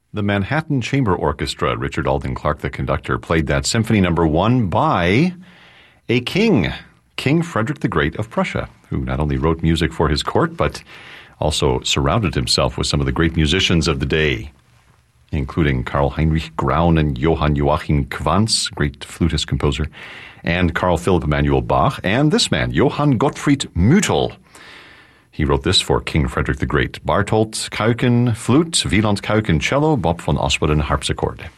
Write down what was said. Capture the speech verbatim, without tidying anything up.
The Manhattan Chamber Orchestra, Richard Alden Clark, the conductor, played that symphony number one by a king, King Frederick the Great of Prussia, who not only wrote music for his court, but also surrounded himself with some of the great musicians of the day, including Karl Heinrich Graun and Johann Joachim Quantz, great flutist composer, and Carl Philipp Emanuel Bach, and this man, Johann Gottfried Müttel. He wrote this for King Frederick the Great. Bartolt Kuiken, flute, Wieland Kuiken, cello, Bob von Osweden, harpsichord.